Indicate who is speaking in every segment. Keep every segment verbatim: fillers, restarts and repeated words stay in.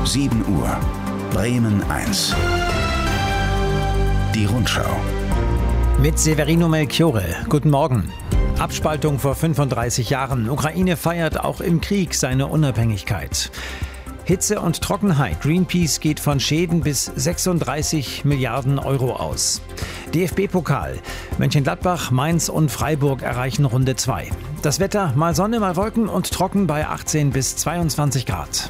Speaker 1: sieben Uhr. Bremen eins. Die Rundschau.
Speaker 2: Mit Severino Melchiorre. Guten Morgen. Abspaltung vor fünfunddreißig Jahren. Ukraine feiert auch im Krieg seine Unabhängigkeit. Hitze und Trockenheit. Greenpeace geht von Schäden bis sechsunddreißig Milliarden Euro aus. D F B-Pokal. Mönchengladbach, Mainz und Freiburg erreichen Runde zwei. Das Wetter, mal Sonne, mal Wolken und trocken bei achtzehn bis zweiundzwanzig Grad.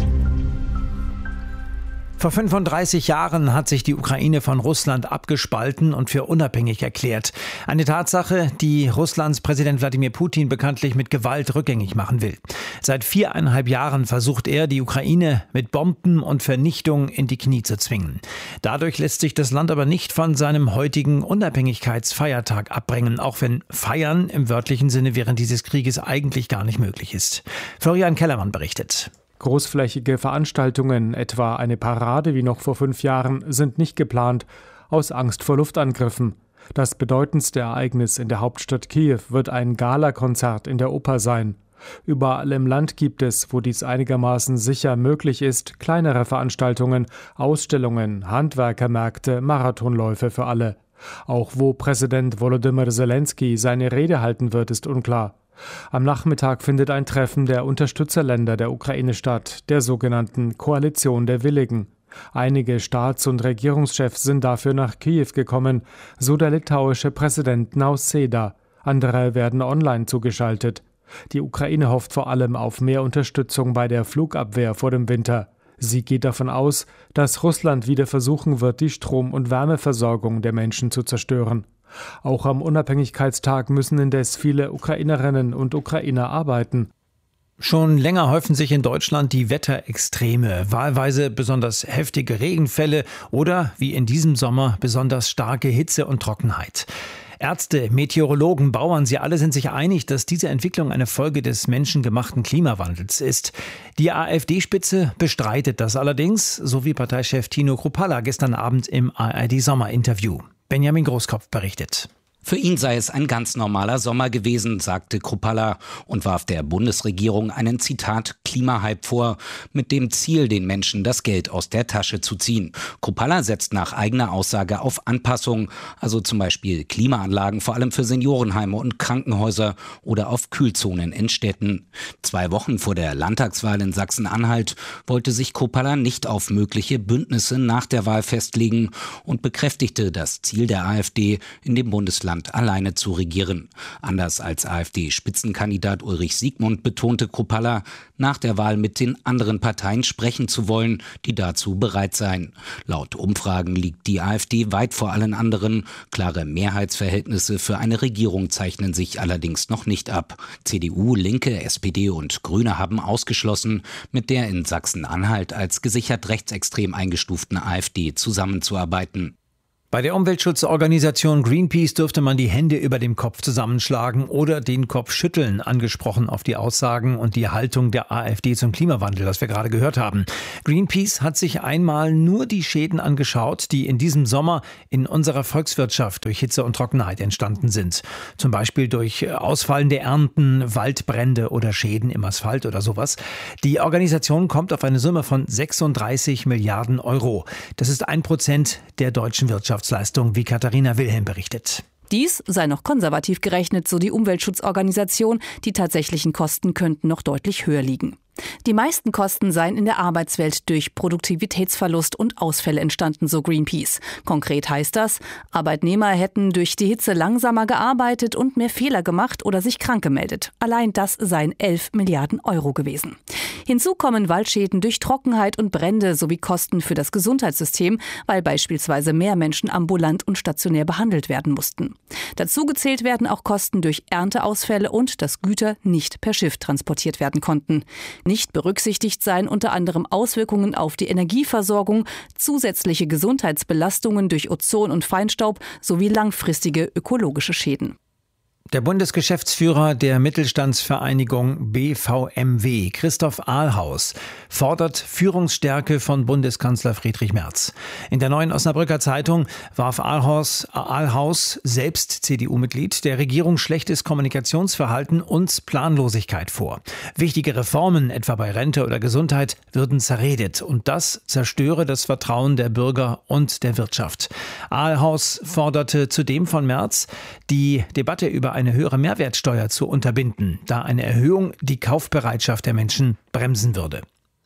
Speaker 2: Vor fünfunddreißig Jahren hat sich die Ukraine von Russland abgespalten und für unabhängig erklärt. Eine Tatsache, die Russlands Präsident Wladimir Putin bekanntlich mit Gewalt rückgängig machen will. Seit viereinhalb Jahren versucht er, die Ukraine mit Bomben und Vernichtung in die Knie zu zwingen. Dadurch lässt sich das Land aber nicht von seinem heutigen Unabhängigkeitsfeiertag abbringen, auch wenn Feiern im wörtlichen Sinne während dieses Krieges eigentlich gar nicht möglich ist. Florian Kellermann berichtet.
Speaker 3: Großflächige Veranstaltungen, etwa eine Parade wie noch vor fünf Jahren, sind nicht geplant, aus Angst vor Luftangriffen. Das bedeutendste Ereignis in der Hauptstadt Kiew wird ein Galakonzert in der Oper sein. Überall im Land gibt es, wo dies einigermaßen sicher möglich ist, kleinere Veranstaltungen, Ausstellungen, Handwerkermärkte, Marathonläufe für alle. Auch wo Präsident Volodymyr Zelensky seine Rede halten wird, ist unklar. Am Nachmittag findet ein Treffen der Unterstützerländer der Ukraine statt, der sogenannten Koalition der Willigen. Einige Staats- und Regierungschefs sind dafür nach Kiew gekommen, so der litauische Präsident Nausėda. Andere werden online zugeschaltet. Die Ukraine hofft vor allem auf mehr Unterstützung bei der Flugabwehr vor dem Winter. Sie geht davon aus, dass Russland wieder versuchen wird, die Strom- und Wärmeversorgung der Menschen zu zerstören. Auch am Unabhängigkeitstag müssen indes viele Ukrainerinnen und Ukrainer arbeiten.
Speaker 2: Schon länger häufen sich in Deutschland die Wetterextreme, wahlweise besonders heftige Regenfälle oder, wie in diesem Sommer, besonders starke Hitze und Trockenheit. Ärzte, Meteorologen, Bauern, sie alle sind sich einig, dass diese Entwicklung eine Folge des menschengemachten Klimawandels ist. Die AfD-Spitze bestreitet das allerdings, so wie Parteichef Tino Kruppalla gestern Abend im A R D-Sommerinterview. Benjamin Großkopf berichtet.
Speaker 4: Für ihn sei es ein ganz normaler Sommer gewesen, sagte Kruppalla und warf der Bundesregierung einen, Zitat, Klimahype vor, mit dem Ziel, den Menschen das Geld aus der Tasche zu ziehen. Kruppalla setzt nach eigener Aussage auf Anpassung, also zum Beispiel Klimaanlagen, vor allem für Seniorenheime und Krankenhäuser oder auf Kühlzonen in Städten. Zwei Wochen vor der Landtagswahl in Sachsen-Anhalt wollte sich Kruppalla nicht auf mögliche Bündnisse nach der Wahl festlegen und bekräftigte das Ziel der AfD, in dem Bundesland alleine zu regieren. Anders als AfD-Spitzenkandidat Ulrich Siegmund betonte Kruppalla, nach der Wahl mit den anderen Parteien sprechen zu wollen, die dazu bereit seien. Laut Umfragen liegt die AfD weit vor allen anderen. Klare Mehrheitsverhältnisse für eine Regierung zeichnen sich allerdings noch nicht ab. C D U, Linke, S P D und Grüne haben ausgeschlossen, mit der in Sachsen-Anhalt als gesichert rechtsextrem eingestuften AfD zusammenzuarbeiten.
Speaker 2: Bei der Umweltschutzorganisation Greenpeace dürfte man die Hände über dem Kopf zusammenschlagen oder den Kopf schütteln, angesprochen auf die Aussagen und die Haltung der AfD zum Klimawandel, das wir gerade gehört haben. Greenpeace hat sich einmal nur die Schäden angeschaut, die in diesem Sommer in unserer Volkswirtschaft durch Hitze und Trockenheit entstanden sind. Zum Beispiel durch ausfallende Ernten, Waldbrände oder Schäden im Asphalt oder sowas. Die Organisation kommt auf eine Summe von sechsunddreißig Milliarden Euro. Das ist ein Prozent der deutschen Wirtschaft. Leistung, wie Katharina Wilhelm berichtet.
Speaker 5: Dies sei noch konservativ gerechnet, so die Umweltschutzorganisation. Die tatsächlichen Kosten könnten noch deutlich höher liegen. Die meisten Kosten seien in der Arbeitswelt durch Produktivitätsverlust und Ausfälle entstanden, so Greenpeace. Konkret heißt das, Arbeitnehmer hätten durch die Hitze langsamer gearbeitet und mehr Fehler gemacht oder sich krank gemeldet. Allein das seien elf Milliarden Euro gewesen. Hinzu kommen Waldschäden durch Trockenheit und Brände sowie Kosten für das Gesundheitssystem, weil beispielsweise mehr Menschen ambulant und stationär behandelt werden mussten. Dazu gezählt werden auch Kosten durch Ernteausfälle und dass Güter nicht per Schiff transportiert werden konnten. Nicht berücksichtigt seien unter anderem Auswirkungen auf die Energieversorgung, zusätzliche Gesundheitsbelastungen durch Ozon und Feinstaub sowie langfristige ökologische Schäden.
Speaker 2: Der Bundesgeschäftsführer der Mittelstandsvereinigung B V M W, Christoph Ahlhaus, fordert Führungsstärke von Bundeskanzler Friedrich Merz. In der Neuen Osnabrücker Zeitung warf Ahlhaus, Ahlhaus, selbst C D U-Mitglied, der Regierung schlechtes Kommunikationsverhalten und Planlosigkeit vor. Wichtige Reformen, etwa bei Rente oder Gesundheit, würden zerredet. Und das zerstöre das Vertrauen der Bürger und der Wirtschaft. Ahlhaus forderte zudem von Merz, die Debatte über eine höhere Mehrwertsteuer zu unterbinden, da eine Erhöhung die Kaufbereitschaft der Menschen bremsen würde.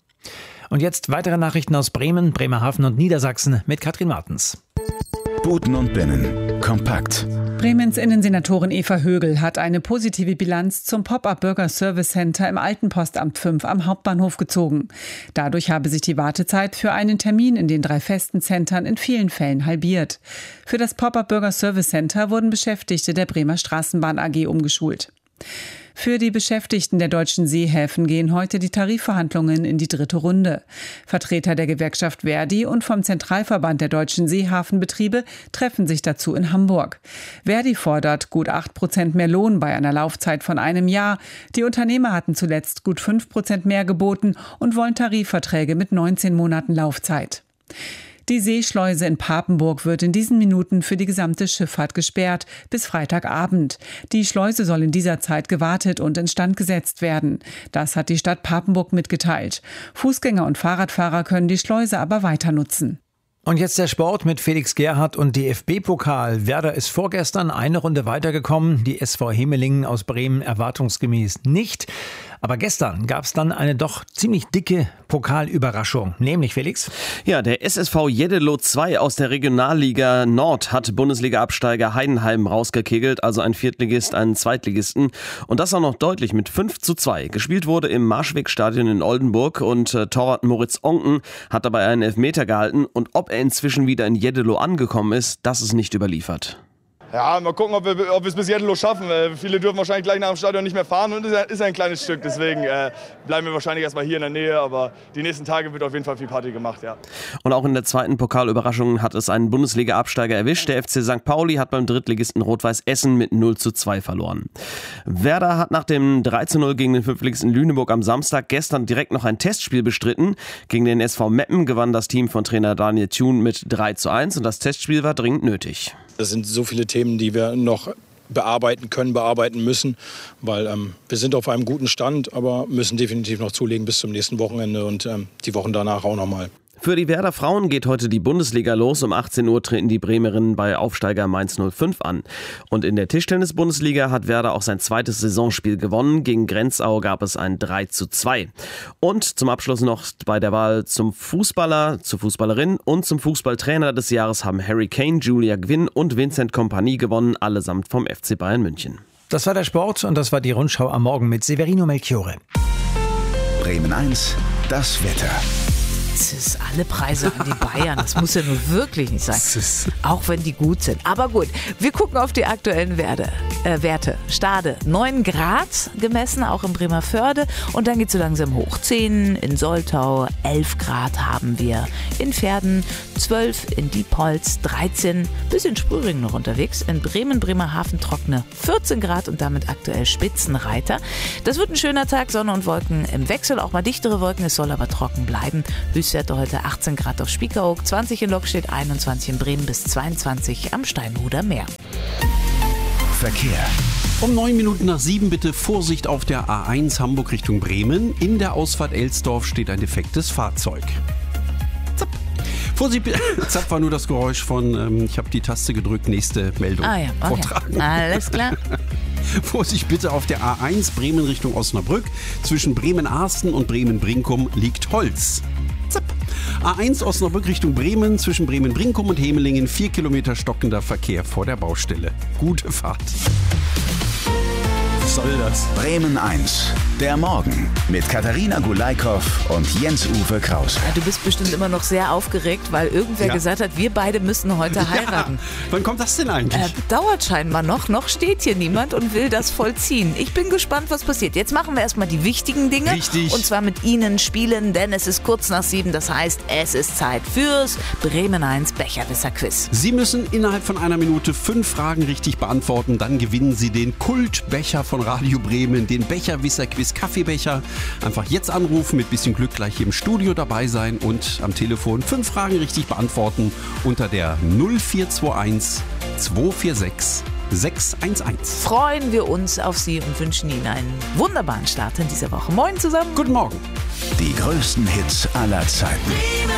Speaker 2: Und jetzt weitere Nachrichten aus Bremen, Bremerhaven und Niedersachsen mit Katrin Martens.
Speaker 1: Buten und Binnen. Kompakt.
Speaker 6: Bremens Innensenatorin Eva Högel hat eine positive Bilanz zum Pop-up Bürger Service Center im alten Postamt fünf am Hauptbahnhof gezogen. Dadurch habe sich die Wartezeit für einen Termin in den drei festen Centern in vielen Fällen halbiert. Für das Pop-up Bürger Service Center wurden Beschäftigte der Bremer Straßenbahn A G umgeschult. Für die Beschäftigten der deutschen Seehäfen gehen heute die Tarifverhandlungen in die dritte Runde. Vertreter der Gewerkschaft Verdi und vom Zentralverband der deutschen Seehafenbetriebe treffen sich dazu in Hamburg. Verdi fordert gut acht Prozent mehr Lohn bei einer Laufzeit von einem Jahr. Die Unternehmer hatten zuletzt gut fünf Prozent mehr geboten und wollen Tarifverträge mit neunzehn Monaten Laufzeit. Die Seeschleuse in Papenburg wird in diesen Minuten für die gesamte Schifffahrt gesperrt, bis Freitagabend. Die Schleuse soll in dieser Zeit gewartet und instand gesetzt werden. Das hat die Stadt Papenburg mitgeteilt. Fußgänger und Fahrradfahrer können die Schleuse aber weiter nutzen.
Speaker 2: Und jetzt der Sport mit Felix Gerhardt und D F B-Pokal. Werder ist vorgestern eine Runde weitergekommen, die S V Hemelingen aus Bremen erwartungsgemäß nicht. Aber gestern gab es dann eine doch ziemlich dicke Pokalüberraschung. Nämlich, Felix?
Speaker 7: Ja, der S S V Jeddelo zwei aus der Regionalliga Nord hat Bundesliga-Absteiger Heidenheim rausgekegelt, also ein Viertligist, einen Zweitligisten. Und das auch noch deutlich mit fünf zu zwei. Gespielt wurde im Marschwegstadion in Oldenburg und äh, Torwart Moritz Onken hat dabei einen Elfmeter gehalten. Und ob er inzwischen wieder in Jeddelo angekommen ist, das ist nicht überliefert.
Speaker 8: Ja, mal gucken, ob wir, ob wir es bis Jeddelo schaffen. Äh, viele dürfen wahrscheinlich gleich nach dem Stadion nicht mehr fahren und es ist, ist ein kleines Stück. Deswegen äh, bleiben wir wahrscheinlich erstmal hier in der Nähe. Aber die nächsten Tage wird auf jeden Fall viel Party gemacht, ja.
Speaker 7: Und auch in der zweiten Pokalüberraschung hat es einen Bundesliga-Absteiger erwischt. Der F C Sankt Pauli hat beim Drittligisten Rot-Weiß Essen mit null zu zwei verloren. Werder hat nach dem drei zu null gegen den Fünftligisten Lüneburg am Samstag gestern direkt noch ein Testspiel bestritten. Gegen den S V Meppen gewann das Team von Trainer Daniel Thune mit drei zu eins und das Testspiel war dringend nötig.
Speaker 9: Das sind so viele Themen, die wir noch bearbeiten können, bearbeiten müssen, weil ähm, wir sind auf einem guten Stand, aber müssen definitiv noch zulegen bis zum nächsten Wochenende und ähm, die Wochen danach auch nochmal.
Speaker 7: Für die Werder Frauen geht heute die Bundesliga los. Um achtzehn Uhr treten die Bremerinnen bei Aufsteiger Mainz null fünf an. Und in der Tischtennis-Bundesliga hat Werder auch sein zweites Saisonspiel gewonnen. Gegen Grenzau gab es ein drei zu zwei. Und zum Abschluss noch bei der Wahl zum Fußballer, zur Fußballerin und zum Fußballtrainer des Jahres haben Harry Kane, Julia Gwynn und Vincent Kompany gewonnen, allesamt vom F C Bayern München.
Speaker 2: Das war der Sport und das war die Rundschau am Morgen mit Severino Melchiore.
Speaker 1: Bremen eins, das Wetter.
Speaker 10: Das ist alle Preise an die Bayern. Das muss ja nun wirklich nicht sein. Auch wenn die gut sind. Aber gut, wir gucken auf die aktuellen Werte. Äh, Werte. Stade neun Grad gemessen, auch in Bremerförde. Und dann geht es so langsam hoch. zehn in Soltau, elf Grad haben wir in Verden, zwölf in Diepholz, dreizehn bis in Sprühring noch unterwegs. In Bremen, Bremerhaven trockene vierzehn Grad und damit aktuell Spitzenreiter. Das wird ein schöner Tag, Sonne und Wolken im Wechsel. Auch mal dichtere Wolken, es soll aber trocken bleiben. Höchstwerte heute achtzehn Grad auf Spiekeroog, zwanzig in Lockstedt, einundzwanzig in Bremen bis zweiundzwanzig am Steinhuder Meer.
Speaker 1: Verkehr.
Speaker 11: Um neun Minuten nach sieben bitte Vorsicht auf der A eins Hamburg Richtung Bremen. In der Ausfahrt Elsdorf steht ein defektes Fahrzeug. Zapp. Vorsicht, Zapp war nur das Geräusch von, ähm, ich habe die Taste gedrückt, nächste Meldung
Speaker 10: ah ja, okay.
Speaker 11: vortragen.
Speaker 10: Alles klar.
Speaker 11: Vorsicht bitte auf der A eins Bremen Richtung Osnabrück. Zwischen Bremen-Arsten und Bremen-Brinkum liegt Holz. Zapp. A eins Osnabrück Richtung Bremen, zwischen Bremen-Brinkum und Hemelingen, vier Kilometer stockender Verkehr vor der Baustelle. Gute Fahrt. Was soll das?
Speaker 1: Bremen eins, der Morgen mit Katharina Gulaikow und Jens-Uwe Krause.
Speaker 10: Ja, du bist bestimmt immer noch sehr aufgeregt, weil irgendwer
Speaker 11: Ja.
Speaker 10: gesagt hat, wir beide müssen heute heiraten.
Speaker 11: Ja. Wann kommt das denn eigentlich?
Speaker 10: Äh, dauert scheinbar noch. Noch steht hier niemand und will das vollziehen. Ich bin gespannt, was passiert. Jetzt machen wir erstmal die wichtigen Dinge.
Speaker 11: Richtig.
Speaker 10: Und zwar mit Ihnen spielen, denn es ist kurz nach sieben. Das heißt, es ist Zeit fürs Bremen eins Becherwisser-Quiz.
Speaker 11: Sie müssen innerhalb von einer Minute fünf Fragen richtig beantworten. Dann gewinnen Sie den Kultbecher von Radio Bremen, den Becherwisser-Quiz Kaffeebecher. Einfach jetzt anrufen, mit bisschen Glück gleich hier im Studio dabei sein und am Telefon fünf Fragen richtig beantworten unter der null vier zwei eins zwei vier sechs sechs eins eins.
Speaker 10: Freuen wir uns auf Sie und wünschen Ihnen einen wunderbaren Start in dieser Woche. Moin zusammen.
Speaker 11: Guten Morgen.
Speaker 1: Die größten Hits aller Zeiten.